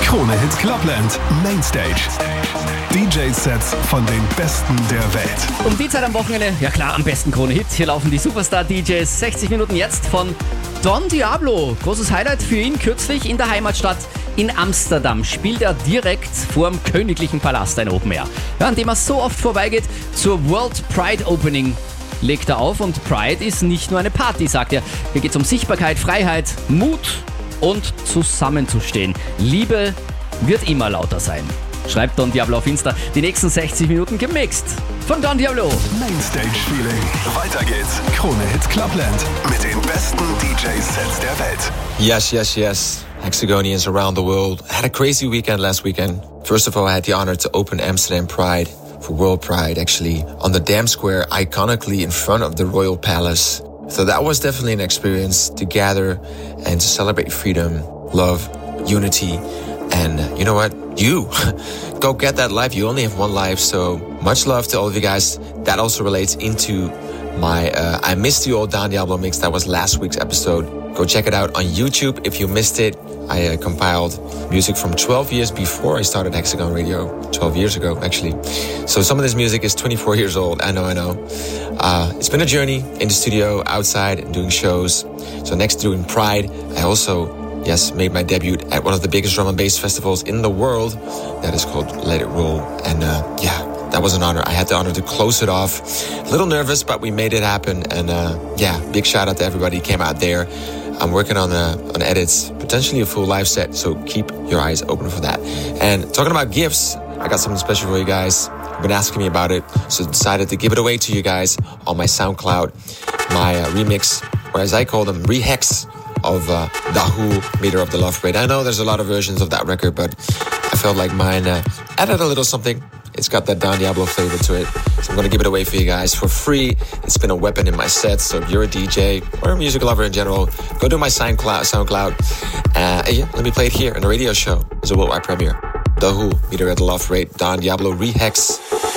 Krone Hit Clubland Mainstage. DJ-Sets von den Besten der Welt. Um die Zeit am Wochenende, ja klar, am besten Krone Hit. Hier laufen die Superstar-DJs 60 Minuten jetzt von Don Diablo. Großes Highlight für ihn kürzlich in der Heimatstadt in Amsterdam. Spielt er direkt vorm Königlichen Palast ein Open Air. Ja, an dem er so oft vorbeigeht, zur World Pride Opening legt er auf. Und Pride ist nicht nur eine Party, sagt er. Hier geht es um Sichtbarkeit, Freiheit, Mut und zusammenzustehen. Liebe wird immer lauter sein. Schreibt Don Diablo auf Insta. Die nächsten 60 Minuten gemixt von Don Diablo. Mainstage Feeling. Weiter geht's. Krone Hit Clubland mit den besten DJ-Sets der Welt. Yes. Hexagonians around the world had a crazy weekend last weekend. First of all, I had the honor to open Amsterdam Pride for World Pride, actually, on the Dam Square, iconically in front of the Royal Palace. So that was definitely an experience to gather and to celebrate freedom, love, unity, and you know what? You go get that life. You only have one life. So much love to all of you guys. That also relates into my I Missed You Old Don Diablo mix. That was last week's episode. Go check it out on YouTube if you missed it. I compiled music from 12 years before I started Hexagon Radio, 12 years ago, actually. So some of this music is 24 years old. I know. It's been a journey in the studio, outside, and doing shows. So next to doing Pride, I also made my debut at one of the biggest drum and bass festivals in the world. That is called Let It Roll. And that was an honor. I had the honor to close it off. A little nervous, but we made it happen. And big shout out to everybody who came out there. I'm working on edits, potentially a full live set, so keep your eyes open for that. And talking about gifts, I got something special for you guys. You've been asking me about it, so decided to give it away to you guys on my SoundCloud. My remix, or as I call them, rehex of Dahu, Meter of the Love Parade. I know there's a lot of versions of that record, but I felt like mine added a little something. It's got that Don Diablo flavor to it. So I'm going to give it away for you guys for free. It's been a weapon in my set. So if you're a DJ or a music lover in general, go to my SoundCloud. Let me play it here in a radio show. It's a worldwide premiere. Dahu, Meter of the Love Parade, Don Diablo Rehex.